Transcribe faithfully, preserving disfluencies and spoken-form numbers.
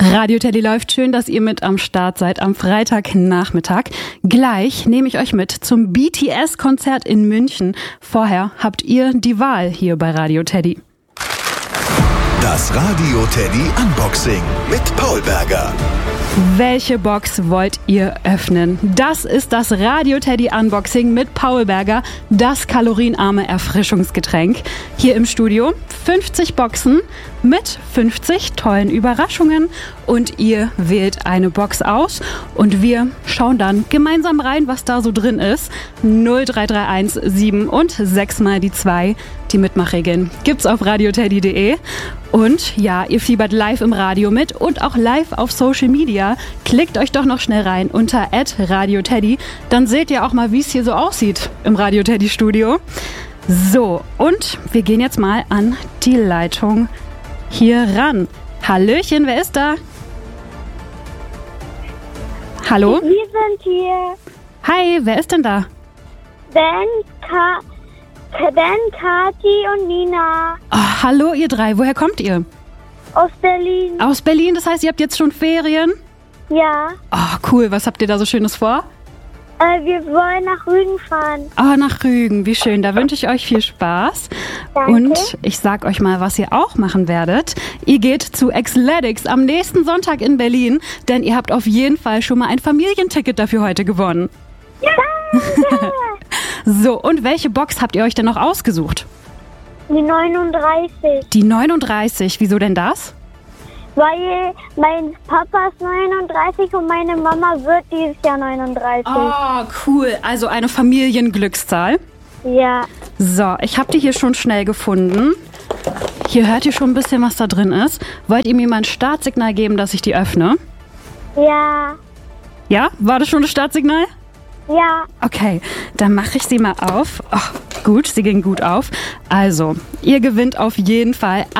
Radio Teddy läuft. Schön, dass ihr mit am Start seid am Freitagnachmittag. Gleich nehme ich euch mit zum B T S-Konzert in München. Vorher habt ihr die Wahl hier bei Radio Teddy. Das Radio Teddy Unboxing mit Paul Berger. Welche Box wollt ihr öffnen? Das ist das Radio Teddy Unboxing mit Paul Berger, das kalorienarme Erfrischungsgetränk. Hier im Studio fünfzig Boxen mit fünfzig tollen Überraschungen und ihr wählt eine Box aus und wir schauen dann gemeinsam rein, was da so drin ist. null drei drei eins sieben und sechs mal die zwei. Die Mitmachregeln gibt's auf radioteddy punkt de. Und ja, ihr fiebert live im Radio mit und auch live auf Social Media. Klickt euch doch noch schnell rein unter at radioteddy. Dann seht ihr auch mal, wie es hier so aussieht im Radio Teddy Studio. So, und wir gehen jetzt mal an die Leitung hier ran. Hallöchen, wer ist da? Hallo? Wir sind hier. Hi, wer ist denn da? Ben, Ka Ben, Kathi und Nina. Oh, hallo ihr drei, woher kommt ihr? Aus Berlin. Aus Berlin, das heißt, ihr habt jetzt schon Ferien? Ja. Oh, cool, was habt ihr da so Schönes vor? Äh, wir wollen nach Rügen fahren. Oh, nach Rügen, wie schön. Da wünsche ich euch viel Spaß. Danke. Und ich sag euch mal, was ihr auch machen werdet. Ihr geht zu Xletics am nächsten Sonntag in Berlin, denn ihr habt auf jeden Fall schon mal ein Familienticket dafür heute gewonnen. Ja. So, und welche Box habt ihr euch denn noch ausgesucht? Die neununddreißig. Die neununddreißig, wieso denn das? Weil mein Papa ist neununddreißig und meine Mama wird dieses Jahr neununddreißig. Oh, cool. Also eine Familienglückszahl. Ja. So, ich habe die hier schon schnell gefunden. Hier hört ihr schon ein bisschen, was da drin ist. Wollt ihr mir mal ein Startsignal geben, dass ich die öffne? Ja. Ja? War das schon das Startsignal? Ja. Okay, dann mache ich sie mal auf. Oh, gut, sie ging gut auf. Also, ihr gewinnt auf jeden Fall